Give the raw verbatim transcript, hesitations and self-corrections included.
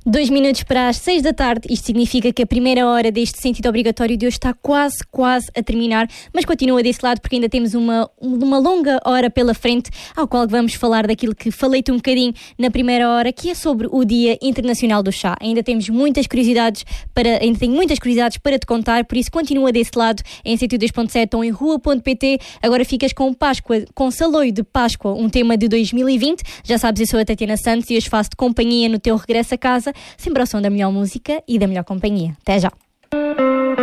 Dois minutos para as seis da tarde, isto significa que a primeira hora deste sentido obrigatório de hoje está quase, quase a terminar, mas continua desse lado porque ainda temos uma, uma longa hora pela frente, ao qual vamos falar daquilo que falei-te um bocadinho na primeira hora, que é sobre o Dia Internacional do Chá. Ainda temos muitas curiosidades para, ainda tenho muitas curiosidades para te contar, por isso continua desse lado em cento e dois ponto sete ou em rua ponto pt. Agora ficas com Páscoa, com Saloio de Páscoa, um tema de dois mil e vinte. Já sabes, eu sou a Tatiana Santos e hoje faço-te companhia no teu regresso a casa, sempre ao som da melhor música e da melhor companhia. Até já!